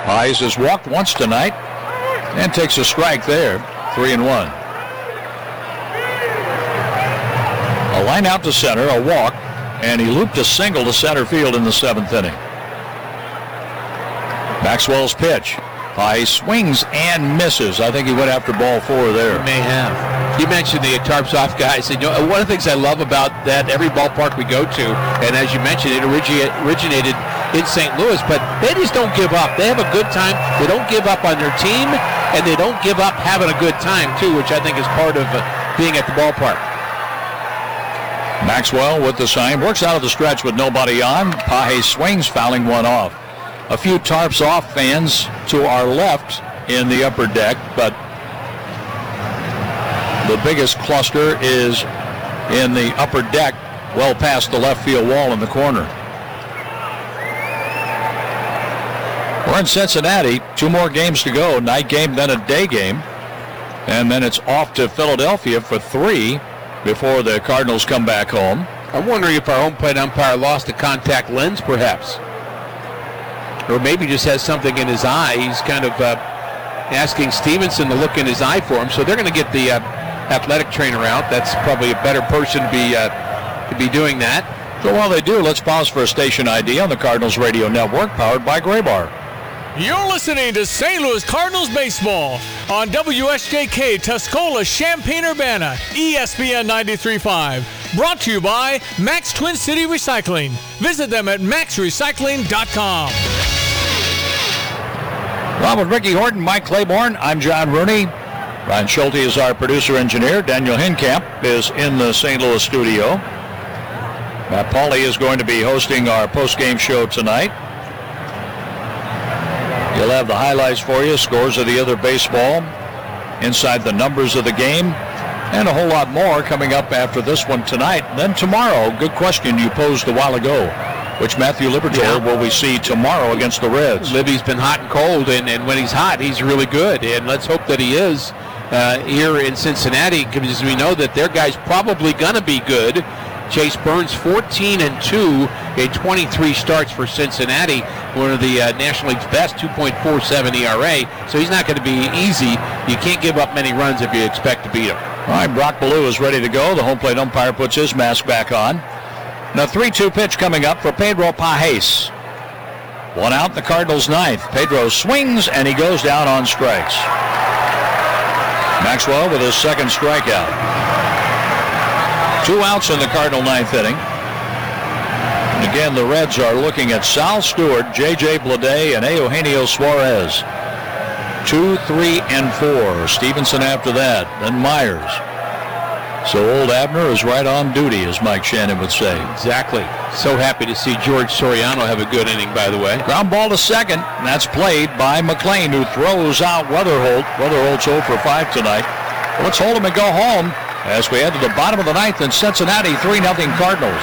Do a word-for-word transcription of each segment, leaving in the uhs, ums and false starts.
Pies has walked once tonight and takes a strike there. Three and one. A line out to center, a walk, and he looped a single to center field in the seventh inning. Maxwell's pitch. He swings and misses. I think he went after ball four there. He may have. You mentioned the tarps off guys. And, you know, one of the things I love about that, every ballpark we go to, and as you mentioned, it origi- originated in Saint Louis, but they just don't give up. They have a good time. They don't give up on their team, and they don't give up having a good time, too, which I think is part of uh, being at the ballpark. Maxwell with the sign. Works out of the stretch with nobody on. Paje swings, fouling one off. A few tarps off fans to our left in the upper deck, but the biggest cluster is in the upper deck, well past the left field wall in the corner. We're in Cincinnati. Two more games to go. Night game, then a day game. And then it's off to Philadelphia for three before the Cardinals come back home. I'm wondering if our home plate umpire lost a contact lens, perhaps. Or maybe just has something in his eye. He's kind of uh, asking Stevenson to look in his eye for him. So they're going to get the uh, athletic trainer out. That's probably a better person to be uh, to be doing that. So while they do, let's pause for a station I D on the Cardinals Radio Network, powered by Graybar. You're listening to Saint Louis Cardinals baseball on W S J K Tuscola, Champaign-Urbana, E S P N ninety-three point five. Brought to you by Max Twin City Recycling. Visit them at max recycling dot com. Well, with Ricky Horton, Mike Claiborne, I'm John Rooney. Ryan Schulte is our producer-engineer. Daniel Hinkamp is in the Saint Louis studio. Matt Pauley is going to be hosting our post-game show tonight. He'll have the highlights for you, scores of the other baseball, inside the numbers of the game, and a whole lot more coming up after this one tonight. Then tomorrow, good question you posed a while ago. Which Matthew Liberatore yeah. will we see tomorrow against the Reds? Libby's been hot and cold, and, and when he's hot, he's really good. And let's hope that he is uh, here in Cincinnati, because we know that their guy's probably going to be good. Chase Burns, fourteen and two in twenty-three starts for Cincinnati, one of the uh, National League's best, two point four seven E R A. So he's not going to be easy. You can't give up many runs if you expect to beat him. All right, Brock Ballou is ready to go. The home plate umpire puts his mask back on. Now three two pitch coming up for Pedro Pajes. One out, the Cardinals' ninth. Pedro swings, and he goes down on strikes. Maxwell with his second strikeout. Two outs in the Cardinal ninth inning. And again, the Reds are looking at Sal Stewart, J J Bleday, and Eugenio Suarez. Two, three, and four. Stevenson after that, then Myers. So old Abner is right on duty, as Mike Shannon would say. Exactly. So happy to see George Soriano have a good inning, by the way. Ground ball to second, and that's played by McLean, who throws out Weatherholt. Weatherholt's oh for five tonight. Well, let's hold him and go home as we head to the bottom of the ninth in Cincinnati, three nothing Cardinals.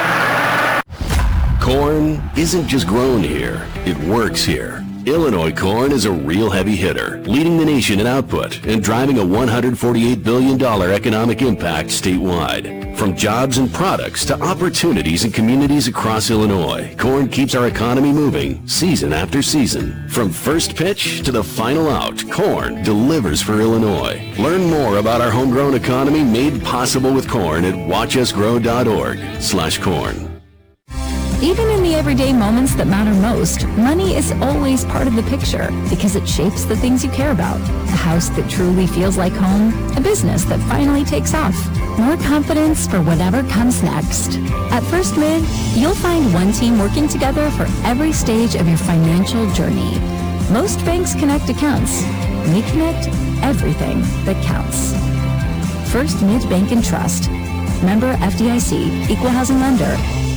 Corn isn't just grown here, it works here. Illinois corn is a real heavy hitter, leading the nation in output and driving a one hundred forty-eight billion dollars economic impact statewide. From jobs and products to opportunities in communities across Illinois, corn keeps our economy moving season after season. From first pitch to the final out, corn delivers for Illinois. Learn more about our homegrown economy made possible with corn at watch us grow dot org slash corn. Even in the everyday moments that matter most, money is always part of the picture because it shapes the things you care about. A house that truly feels like home, a business that finally takes off, more confidence for whatever comes next. At First Mid, you'll find one team working together for every stage of your financial journey. Most banks connect accounts. We connect everything that counts. First Mid Bank and Trust. Member F D I C, Equal Housing Lender.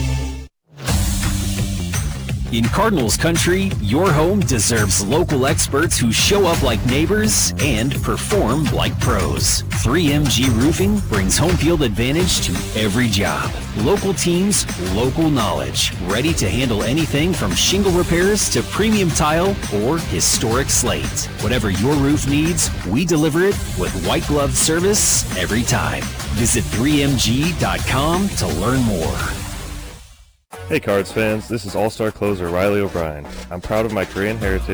In Cardinals country, your home deserves local experts who show up like neighbors and perform like pros. three M G Roofing brings home field advantage to every job. Local teams, local knowledge, ready to handle anything from shingle repairs to premium tile or historic slate. Whatever your roof needs, we deliver it with white glove service every time. Visit three M G dot com to learn more. Hey Cards fans, this is All-Star closer Riley O'Brien. I'm proud of my Korean heritage